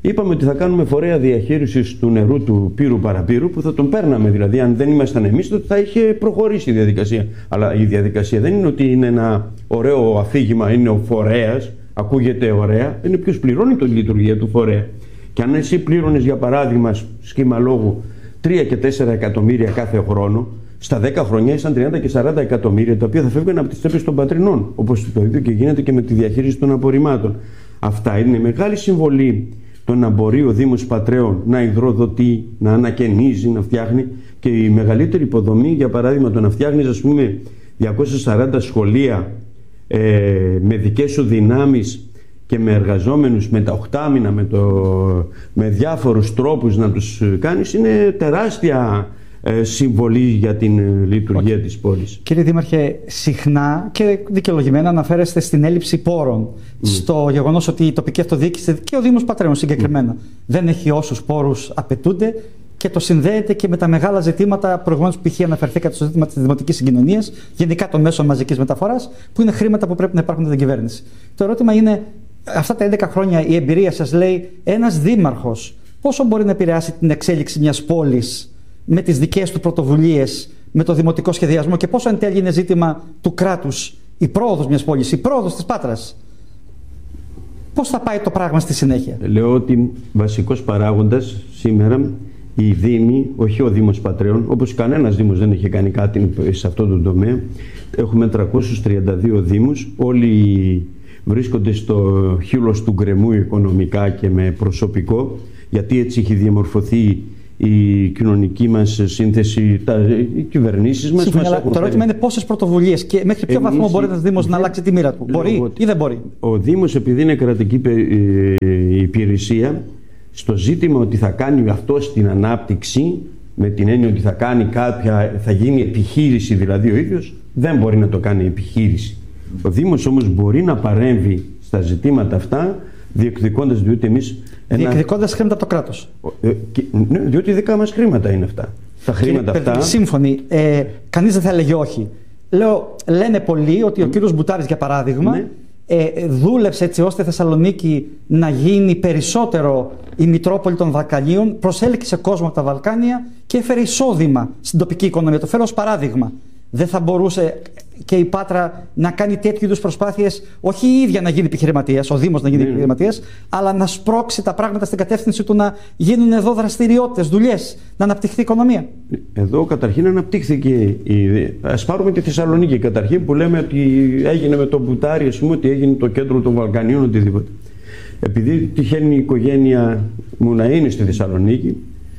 είπαμε ότι θα κάνουμε φορέα διαχείρισης του νερού του Πύρου Παραπύρου, που θα τον παίρναμε, δηλαδή αν δεν ήμασταν εμείς τότε θα είχε προχωρήσει η διαδικασία. Αλλά η διαδικασία δεν είναι ότι είναι ένα ωραίο αφήγημα, είναι ο φορέας, ακούγεται ωραία, είναι ποιος πληρώνει τη λειτουργία του φορέα. Και αν εσύ πλήρωνες για παράδειγμα σχήμα λόγου τρία και τέσσερα εκατομμύρια κάθε χρόνο, στα δέκα χρόνια ήσαν τριάντα και σαράντα εκατομμύρια, τα οποία θα φεύγουν από τις τσέπες των πατρινών, όπως το ίδιο και γίνεται και με τη διαχείριση των απορριμμάτων. Αυτά είναι μεγάλη συμβολή το να μπορεί ο Δήμος Πατρέων να υδροδοτεί, να ανακαινίζει, να φτιάχνει, και η μεγαλύτερη υποδομή, για παράδειγμα, το να φτιάχνεις ας πούμε διακόσια σαράντα σχολεία ε, με δικές σου δυνάμεις και με εργαζόμενους, με τα οχτάμινα, με, το, με διάφορους τρόπους να τους κάνεις, είναι τεράστια ε, συμβολή για την ε, λειτουργία okay. της πόλης. Κύριε Δήμαρχε, συχνά και δικαιολογημένα αναφέρεστε στην έλλειψη πόρων, mm. στο γεγονός ότι η τοπική αυτοδιοίκηση και ο Δήμος Πατρέων συγκεκριμένα mm. δεν έχει όσους πόρους απαιτούνται, και το συνδέεται και με τα μεγάλα ζητήματα, προηγουμένως π.χ. αναφερθήκατε στο ζήτημα της δημοτικής συγκοινωνίας, γενικά των μέσων μαζικής μεταφοράς, που είναι χρήματα που πρέπει να υπάρχουν στην κυβέρνηση. Το ερώτημα είναι, αυτά τα έντεκα χρόνια η εμπειρία σας λέει, ένας δήμαρχος πόσο μπορεί να επηρεάσει την εξέλιξη μιας πόλης με τις δικές του πρωτοβουλίες, με το δημοτικό σχεδιασμό, και πόσο εν τέλει είναι ζήτημα του κράτους η πρόοδος μιας πόλης, η πρόοδος της Πάτρας? Πώς θα πάει το πράγμα στη συνέχεια? Λέω ότι βασικός παράγοντας σήμερα οι Δήμοι, όχι ο Δήμος Πατρέων, όπως κανένας Δήμος δεν έχει κάνει κάτι σε αυτό το τομέα. Έχουμε τριακόσιους τριάντα δύο Δήμους, όλοι βρίσκονται στο χείλος του γκρεμού οικονομικά και με προσωπικό, γιατί έτσι έχει διαμορφωθεί η κοινωνική μας σύνθεση, τα, οι κυβερνήσεις μας. Συμφωνία, μας το ερώτημα είναι πόσες πρωτοβουλίες και μέχρι ποιο βαθμό μπορεί ένας Δήμος να αλλάξει τη μοίρα του. Μπορεί ή δεν μπορεί? Ο Δήμος, επειδή είναι κρατική υπηρεσία, στο ζήτημα ότι θα κάνει αυτό στην ανάπτυξη, με την έννοια ότι θα κάνει κάποια, θα γίνει επιχείρηση δηλαδή ο ίδιος, δεν μπορεί να το κάνει επιχείρηση. Ο Δήμος όμως μπορεί να παρέμβει στα ζητήματα αυτά, διεκδικώντας, διότι εμείς... Ένα... Διεκδικώντας χρήματα από το κράτος. Ε, και, ναι, διότι δικά μας χρήματα είναι αυτά. Τα χρήματα Κύριε, αυτά... Σύμφωνοι. Ε, κανείς δεν θα έλεγε όχι. Λέω, λένε πολλοί ότι ο mm. κύριος Μπουτάρης, για παράδειγμα, ναι. ε, δούλεψε έτσι ώστε η Θεσσαλονίκη να γίνει περισσότερο η Μητρόπολη των Βαλκανίων, προσέλκυσε κόσμο από τα Βαλκάνια και έφερε εισόδημα στην τοπική οικονομία. Το φέρω ως παράδειγμα. Δεν θα μπορούσε και η Πάτρα να κάνει τέτοιου είδους προσπάθειες, όχι η ίδια να γίνει επιχειρηματίας, ο Δήμος να γίνει mm. επιχειρηματίας, αλλά να σπρώξει τα πράγματα στην κατεύθυνση του να γίνουν εδώ δραστηριότητες, δουλειές, να αναπτυχθεί η οικονομία? Εδώ καταρχήν αναπτύχθηκε η... Ας πάρουμε τη Θεσσαλονίκη καταρχήν, που λέμε ότι έγινε με τον Μπουτάρη, ας πούμε, ότι έγινε το κέντρο των Βαλκανίων, οτιδήποτε. Επειδή τυχαίνει η οικογένεια μου να είναι στη Θεσσαλονίκη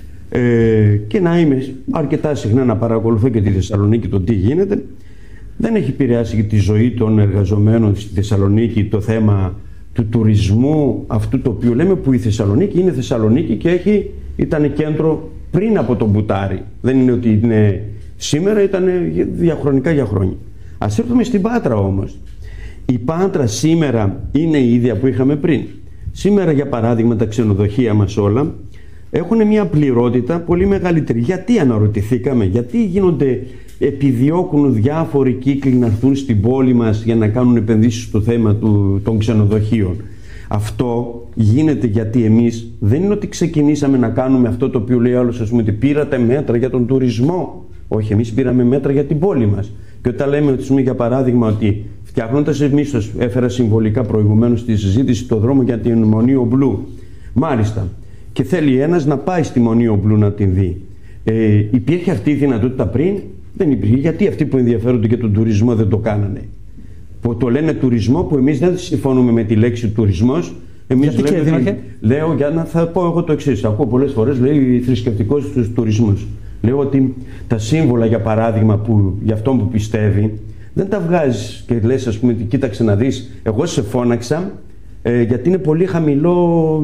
ε, και να είμαι αρκετά συχνά να παρακολουθώ και τη Θεσσαλονίκη το τι γίνεται, δεν έχει επηρεάσει τη ζωή των εργαζομένων στη Θεσσαλονίκη το θέμα του τουρισμού, αυτού το οποίο λέμε, που η Θεσσαλονίκη είναι Θεσσαλονίκη και έχει, ήταν κέντρο πριν από τον Μπουτάρη. Δεν είναι ότι είναι σήμερα, ήταν διαχρονικά για χρόνια. Ας έρθουμε στην Πάτρα όμως. Η Πάτρα σήμερα είναι η ίδια που είχαμε πριν. Σήμερα, για παράδειγμα, τα ξενοδοχεία μας όλα έχουν μια πληρότητα πολύ μεγαλύτερη. Γιατί, αναρωτηθήκαμε, γιατί γίνονται, επιδιώκουν διάφοροι κύκλοι να έρθουν στην πόλη μας για να κάνουν επενδύσεις στο θέμα του, των ξενοδοχείων? Αυτό γίνεται γιατί εμείς δεν είναι ότι ξεκινήσαμε να κάνουμε αυτό το οποίο λέει άλλος, ας πούμε, ότι πήρατε μέτρα για τον τουρισμό. Όχι, εμείς πήραμε μέτρα για την πόλη μας. Και όταν λέμε, ότι, για παράδειγμα, ότι φτιάχνοντας εμείς, έφερα συμβολικά προηγουμένως στη συζήτηση το δρόμο για την Μονή Ομπλού, μάλιστα, και θέλει ένας να πάει στη Μονή Ομπλού να την δει. Ε, υπήρχε αυτή η δυνατότητα πριν? Δεν υπήρχε. Γιατί αυτοί που ενδιαφέρονται για τον τουρισμό δεν το κάνανε? Που το λένε τουρισμό, που εμείς δεν συμφωνούμε με τη λέξη τουρισμός. Εμείς γιατί, λέμε, ότι, λέω, για να θα πω εγώ το εξής. Ακούω πολλές φορές, λέει, θρησκευτικός τουρισμός. Λέω ότι τα σύμβολα, για παράδειγμα, που, για αυτόν που πιστεύει, δεν τα βγάζεις και λες, ας πούμε, κοίταξε να δεις, εγώ σε φώναξα ε, γιατί είναι πολύ χαμηλό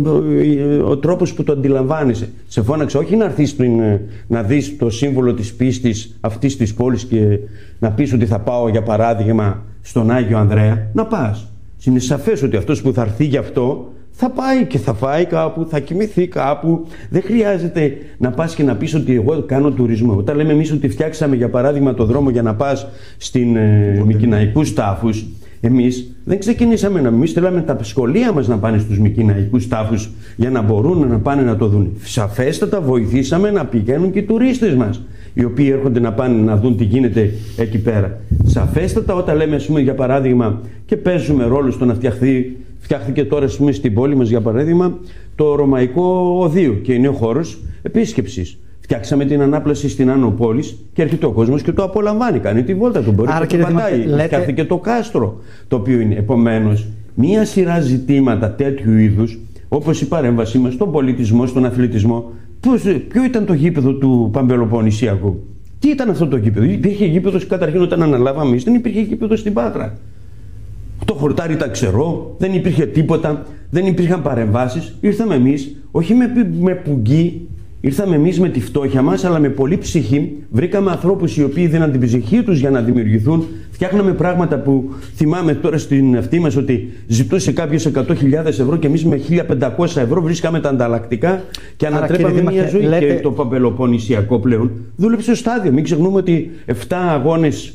ε, ο τρόπος που το αντιλαμβάνεσαι. Σε φώναξα όχι να έρθεις ε, να δεις το σύμβολο της πίστης αυτής της πόλης και να πεις ότι θα πάω, για παράδειγμα, στον Άγιο Ανδρέα. Να πας. Είναι σαφές ότι αυτός που θα έρθει γι' αυτό θα πάει και θα φάει κάπου, θα κοιμηθεί κάπου. Δεν χρειάζεται να πας και να πεις ότι εγώ κάνω τουρισμό. Όταν λέμε εμείς ότι φτιάξαμε, για παράδειγμα, το δρόμο για να πας στην ε, Μικηναϊκούς Τάφους, Εμείς δεν ξεκινήσαμε να εμείς θέλαμε τα σχολεία μας να πάνε στους μικηναϊκούς τάφους για να μπορούν να πάνε να το δουν. Σαφέστατα βοηθήσαμε να πηγαίνουν και οι τουρίστες μας, οι οποίοι έρχονται να πάνε να δουν τι γίνεται εκεί πέρα. Σαφέστατα όταν λέμε, ας πούμε, για παράδειγμα, και παίζουμε ρόλο στο να φτιαχθεί, φτιάχθηκε τώρα, ας πούμε, στην πόλη μας, για παράδειγμα, το Ρωμαϊκό Οδείο και είναι ο χώρος επίσκεψης. Φτιάξαμε την ανάπλαση στην Άνω Πόλης και έρχεται ο κόσμος και το απολαμβάνει. Κάνει τη βόλτα του, μπορεί να το πατάει. Λέτε... Φτιάχθηκε το κάστρο, το οποίο είναι. Επομένως, μία σειρά ζητήματα τέτοιου είδους, όπως η παρέμβασή μας στον πολιτισμό, στον αθλητισμό. Πώς, ποιο ήταν το γήπεδο του Παμπελοποννησιακού? Τι ήταν αυτό το γήπεδο? Υπήρχε γήπεδο καταρχήν όταν αναλάβαμε εμείς, δεν υπήρχε γήπεδο στην Πάτρα. Το χορτάρι ήταν ξερό, δεν υπήρχε τίποτα, δεν υπήρχαν παρεμβάσεις. Ήρθαμε εμείς, όχι με, με πουγγί. Ήρθαμε εμείς με τη φτώχεια μας, αλλά με πολύ ψυχή. Βρήκαμε ανθρώπους οι οποίοι δίναν την ψυχή τους για να δημιουργηθούν. Φτιάχναμε πράγματα που θυμάμαι τώρα στην αυτή μας ότι ζητούσε κάποιος εκατό χιλιάδες ευρώ και εμείς με χίλια πεντακόσια ευρώ βρίσκαμε τα ανταλλακτικά και ανατρέπαμε μια ζωή. Λέτε... Και το Παμπελοποννησιακό πλέον δούλεψε στο στάδιο. Μην ξεχνούμε ότι εφτά αγώνες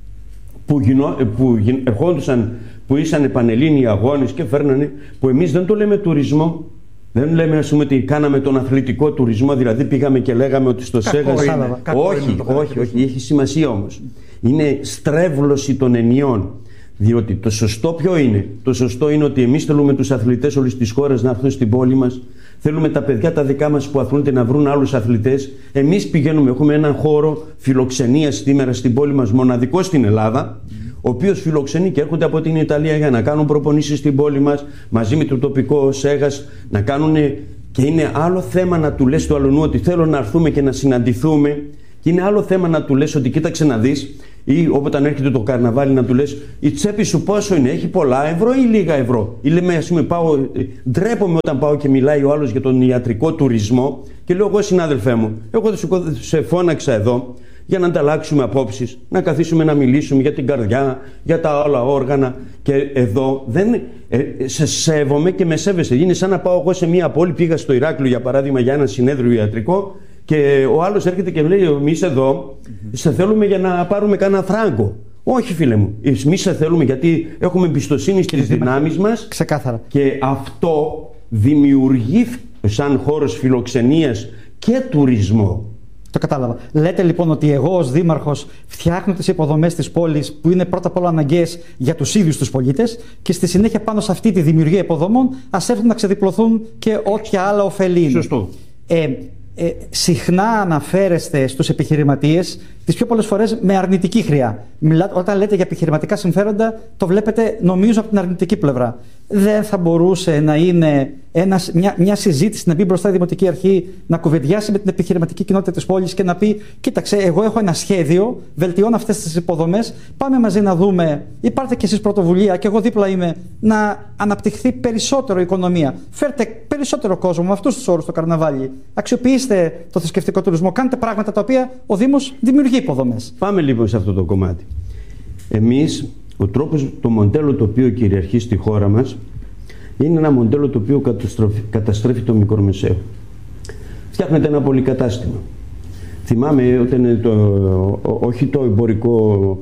που, γινό, που ερχόντουσαν, που ήσαν πανελλήνιοι αγώνες και φέρνανε, που εμείς δεν το λέμε τουρισμό. Δεν λέμε, ας πούμε, ότι κάναμε τον αθλητικό τουρισμό, δηλαδή πήγαμε και λέγαμε ότι στο Σέγας. Όχι, όχι, όχι, έχει σημασία όμως. Είναι στρέβλωση των ενιών. Διότι το σωστό ποιο είναι? Το σωστό είναι ότι εμείς θέλουμε τους αθλητές όλης της χώρας να έρθουν στην πόλη μας. Θέλουμε τα παιδιά τα δικά μας που αθλούνται να βρουν άλλους αθλητές. Εμείς πηγαίνουμε, έχουμε έναν χώρο φιλοξενίας σήμερα στην πόλη μας, μοναδικό στην Ελλάδα, ο οποίος φιλοξενεί και έρχονται από την Ιταλία για να κάνουν προπονήσεις στην πόλη μας, μαζί με το τοπικό Σέγας, να κάνουν. Και είναι άλλο θέμα να του λες του αλουνού ότι θέλω να έρθουμε και να συναντηθούμε, και είναι άλλο θέμα να του λες ότι κοίταξε να δεις, ή όταν έρχεται το καρναβάλι να του λες η τσέπη σου πόσο είναι, έχει πολλά ευρώ ή λίγα ευρώ? Ή λέμε, ας πούμε, πάω, ντρέπομαι όταν πάω και μιλάει ο άλλος για τον ιατρικό τουρισμό και λέω εγώ, συνάδελφέ μου, εγώ σε φώναξα εδώ για να ανταλλάξουμε απόψεις, να καθίσουμε να μιλήσουμε για την καρδιά, για τα άλλα όργανα, και εδώ δεν, ε, σε σέβομαι και με σέβεσαι. Είναι σαν να πάω εγώ σε μια πόλη, πήγα στο Ηράκλειο για παράδειγμα για ένα συνέδριο ιατρικό και ο άλλος έρχεται και λέει εμείς εδώ σε θέλουμε για να πάρουμε κανένα φράγκο. Όχι, φίλε μου, εμείς σε θέλουμε γιατί έχουμε εμπιστοσύνη στις δυνάμεις μας. Ξεκάθαρα. Και αυτό δημιουργεί σαν χώρος φιλοξενίας και τουρισμό. Το κατάλαβα. Λέτε λοιπόν ότι εγώ ως δήμαρχος φτιάχνω τις υποδομές της πόλης που είναι πρώτα απ' όλα αναγκαίες για τους ίδιους τους πολίτες και στη συνέχεια πάνω σε αυτή τη δημιουργία υποδομών ας έρθουν να ξεδιπλωθούν και όποια άλλα ωφελή είναι. Σωστό. Ε, ε, συχνά αναφέρεστε στους επιχειρηματίες τις πιο πολλές φορές με αρνητική χρειά. Μιλάτε, όταν λέτε για επιχειρηματικά συμφέροντα, το βλέπετε νομίζω από την αρνητική πλευρά. Δεν θα μπορούσε να είναι ένας, μια, μια συζήτηση να μπει μπροστά η Δημοτική Αρχή, να κουβεντιάσει με την επιχειρηματική κοινότητα της πόλης και να πει: κοίταξε, εγώ έχω ένα σχέδιο, βελτιώνω αυτές τις υποδομές. Πάμε μαζί να δούμε. Υπάρχετε κι εσείς πρωτοβουλία, και εγώ δίπλα είμαι, να αναπτυχθεί περισσότερο η οικονομία. Φέρτε περισσότερο κόσμο με αυτούς τους όρους στο καρναβάλι. Αξιοποιήστε το θρησκευτικό τουρισμό. Κάντε πράγματα τα οποία ο Δήμος δημιουργεί υποδομές. Πάμε λίγο σε αυτό το κομμάτι. Εμείς, ο τρόπος, το μοντέλο το οποίο κυριαρχεί στη χώρα μας είναι ένα μοντέλο το οποίο καταστρέφει το μικρομεσαίο. Φτιάχνεται ένα πολυκατάστημα. Θυμάμαι όταν το, όχι το εμπορικό,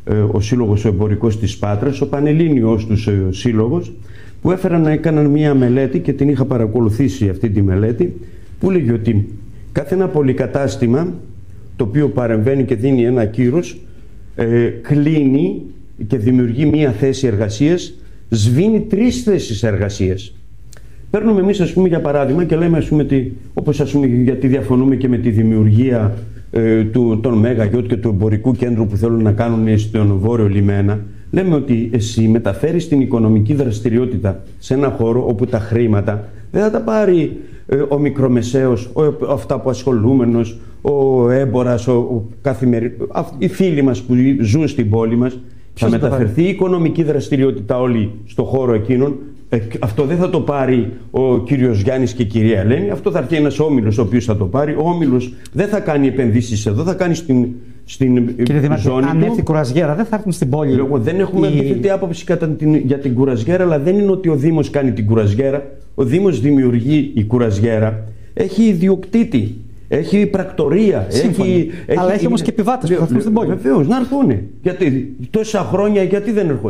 ο σύλλογος ο εμπορικός της Πάτρας, ο πανελλήνιος τους σύλλογος, που έφεραν να έκαναν μία μελέτη και την είχα παρακολουθήσει αυτή τη μελέτη, που λέγει ότι κάθε ένα πολυκατάστημα το οποίο παρεμβαίνει και δίνει ένα κύρος, ε, κλείνει και δημιουργεί μία θέση εργασίας, σβήνει τρεις θέσεις εργασίας. Παίρνουμε εμείς, ας πούμε, για παράδειγμα και λέμε, ας πούμε, ότι, όπως ας πούμε, γιατί διαφωνούμε και με τη δημιουργία ε, του, των Μέγα Γιότ και του εμπορικού κέντρου που θέλουν να κάνουν στον Βόρειο Λιμένα, λέμε ότι εσύ μεταφέρεις την οικονομική δραστηριότητα σε ένα χώρο όπου τα χρήματα δεν θα τα πάρει ε, ο μικρομεσαίος, ο, ο αυτοαπασχολούμενος, ο έμπορας, ο, ο καθημερι... οι φίλοι μας που ζουν στην πόλη μας. Θα μεταφερθεί η οικονομική δραστηριότητα όλη στο χώρο εκείνον. Ε, αυτό δεν θα το πάρει ο κύριος Γιάννης και η κυρία Ελένη. Αυτό θα έρθει ένας όμιλος ο οποίος θα το πάρει. Ο όμιλος δεν θα κάνει επενδύσεις εδώ, θα κάνει στην, στην Κύριε Δημάρχη, ζώνη αν του. έρθει η κουραζιέρα, δεν θα έρθουν στην πόλη. Λόγω, δεν έχουμε η... αντίθετη άποψη κατά την, για την κουραζιέρα, αλλά δεν είναι ότι ο Δήμος κάνει την κουραζιέρα. Ο Δήμος δημιουργεί η κουραζιέρα. Έχει ιδιοκτήτη. Έχει πρακτορία. Έχει, αλλά έχει, έχει όμως και επιβάτες που θα έρθουν στην πόλη. Βεβαίως, να έρθουν. Γιατί τόσα χρόνια γιατί δεν έρχονται?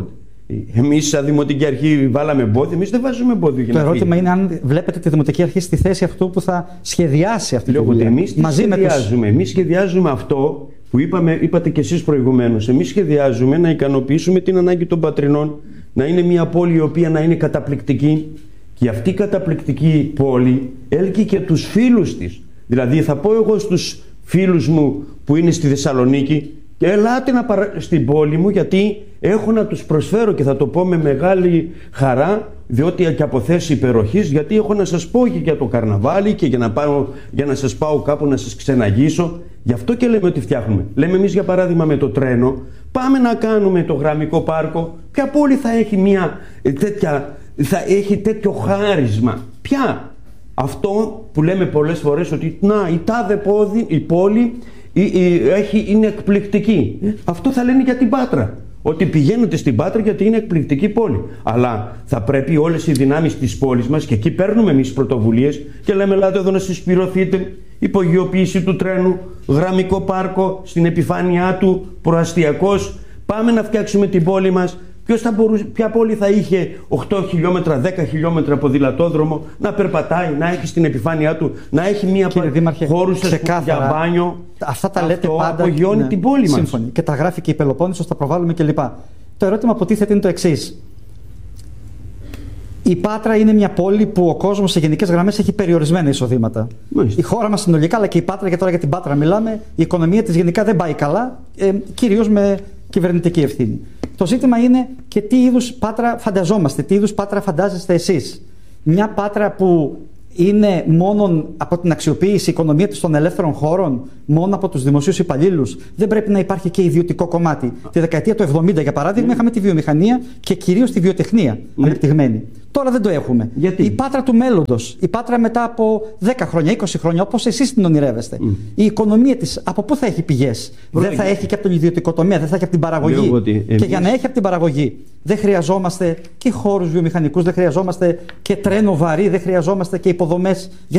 Εμείς, σαν Δημοτική Αρχή, βάλαμε εμπόδιο. Εμείς δεν βάζουμε εμπόδιο για το να ερώτημα φύγει. είναι αν βλέπετε τη Δημοτική Αρχή στη θέση αυτού που θα σχεδιάσει αυτή τη δουλειά. Εμείς μαζί σχεδιάζουμε. με τους... Εμείς σχεδιάζουμε αυτό που είπαμε, είπατε και εσείς προηγουμένως. Εμείς σχεδιάζουμε να ικανοποιήσουμε την ανάγκη των πατρινών, να είναι μια πόλη η οποία να είναι καταπληκτική. Και αυτή η καταπληκτική πόλη έλκει και τους φίλους της. Δηλαδή θα πω εγώ στους φίλους μου που είναι στη Θεσσαλονίκη, και ελάτε να παρα... στην πόλη μου, γιατί έχω να τους προσφέρω, και θα το πω με μεγάλη χαρά, διότι και από θέση υπεροχής, γιατί έχω να σας πω και για το καρναβάλι και για να, πάω, για να σας πάω κάπου να σας ξεναγήσω. Γι' αυτό και λέμε ότι φτιάχνουμε. Λέμε εμείς, για παράδειγμα, με το τρένο, πάμε να κάνουμε το γραμμικό πάρκο. Ποια πόλη θα έχει μια τέτοια, θα έχει τέτοιο χάρισμα? Ποια? Αυτό που λέμε πολλές φορές, ότι να, η τάδε πόδι, η πόλη η, η, έχει, είναι εκπληκτική. Αυτό θα λένε για την Πάτρα. Ότι πηγαίνετε στην Πάτρα γιατί είναι εκπληκτική πόλη. Αλλά θα πρέπει όλες οι δυνάμεις της πόλης μας, και εκεί παίρνουμε εμείς πρωτοβουλίες και λέμε, ελάτε εδώ να συσπηρωθείτε. Υπογειοποίηση του τρένου, γραμμικό πάρκο στην επιφάνειά του, προαστιακός. Πάμε να φτιάξουμε την πόλη μας. Ποιος θα μπορούσε, ποια πόλη θα είχε οκτώ χιλιόμετρα, δέκα χιλιόμετρα ποδηλατόδρομο, να περπατάει, να έχει στην επιφάνειά του, να έχει μια χώρους για μπάνιο? Αυτά τα Αυτό λέτε πάντα. απογειώνει Ναι, την πόλη μας. Σύμφωνοι. Και τα γράφει και η Πελοπόννησος, τα προβάλλουμε κλπ. Το ερώτημα που τίθεται είναι το εξής. Η Πάτρα είναι μια πόλη που ο κόσμος σε γενικές γραμμές έχει περιορισμένα εισοδήματα. Μάλιστα. Η χώρα μας συνολικά, αλλά και η Πάτρα, και τώρα για την Πάτρα μιλάμε, η οικονομία της γενικά δεν πάει καλά, ε, κυρίως με κυβερνητική ευθύνη. Το ζήτημα είναι και τι είδους Πάτρα φανταζόμαστε, τι είδους Πάτρα φαντάζεστε εσείς. Μια Πάτρα που είναι μόνο από την αξιοποίηση, η οικονομία της των ελεύθερων χώρων, μόνο από τους δημοσίους υπαλλήλους? Δεν πρέπει να υπάρχει και ιδιωτικό κομμάτι? Τη δεκαετία του εβδομήντα, για παράδειγμα, mm. είχαμε τη βιομηχανία και κυρίως τη βιοτεχνία mm. ανεπτυγμένη. Τώρα δεν το έχουμε. Γιατί? Η Πάτρα του μέλλοντος, η Πάτρα μετά από δέκα χρόνια, είκοσι χρόνια, όπως εσείς την ονειρεύεστε, mm. η οικονομία της από πού θα έχει πηγές? Βρω, δεν θα έχει και από τον ιδιωτικό τομέα, δεν θα έχει από την παραγωγή. Ότι εμείς... Και για να έχει από την παραγωγή, δεν χρειαζόμαστε και χώρους βιομηχανικούς, δεν χρειαζόμαστε και τρένο βαρύ, δεν χρειαζόμαστε και υποδομές.